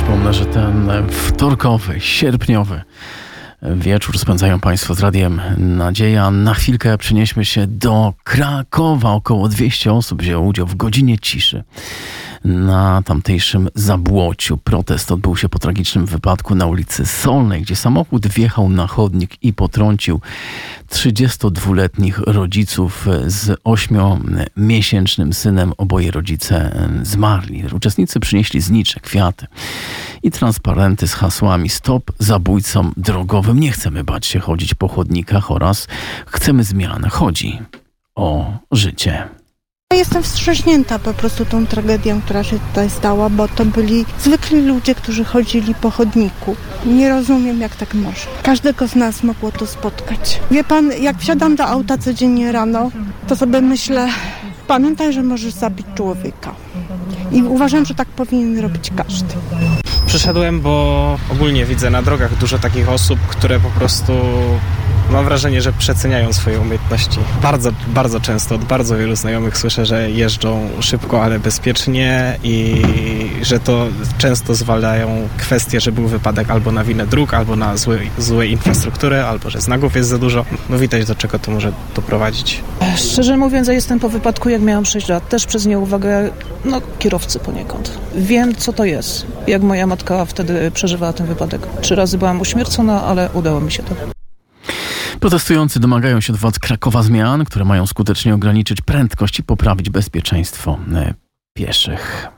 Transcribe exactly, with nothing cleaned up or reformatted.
Przypomnę, że ten wtorkowy, sierpniowy wieczór spędzają Państwo z Radiem Nadzieja. Na chwilkę przenieśmy się do Krakowa. Około dwieście osób wzięło udział w godzinie ciszy na tamtejszym Zabłociu. Protest odbył się po tragicznym wypadku na ulicy Solnej, gdzie samochód wjechał na chodnik i potrącił trzydziestodwuletnich rodziców z ośmiomiesięcznym synem. Oboje rodzice zmarli. Uczestnicy przynieśli znicze, kwiaty i transparenty z hasłami "Stop zabójcom drogowym". Nie chcemy bać się chodzić po chodnikach oraz chcemy zmian. Chodzi o życie. Jestem wstrząśnięta po prostu tą tragedią, która się tutaj stała, bo to byli zwykli ludzie, którzy chodzili po chodniku. Nie rozumiem, jak tak może. Każdego z nas mogło to spotkać. Wie pan, jak wsiadam do auta codziennie rano, to sobie myślę, pamiętaj, że możesz zabić człowieka. I uważam, że tak powinien robić każdy. Przyszedłem, bo ogólnie widzę na drogach dużo takich osób, które po prostu, mam wrażenie, że przeceniają swoje umiejętności. Bardzo, bardzo często od bardzo wielu znajomych słyszę, że jeżdżą szybko, ale bezpiecznie i że to często zwalają kwestie, że był wypadek albo na winę dróg, albo na złe, złej infrastruktury, albo że znaków jest za dużo. No widać, do czego to może doprowadzić. Szczerze mówiąc, ja jestem po wypadku, jak miałam sześć lat. Też przez nieuwagę, no, kierowcy poniekąd. Wiem, co to jest. Jak moja matka wtedy przeżywała ten wypadek. Trzy razy byłam uśmiercona, ale udało mi się to. Protestujący domagają się od władz Krakowa zmian, które mają skutecznie ograniczyć prędkość i poprawić bezpieczeństwo pieszych.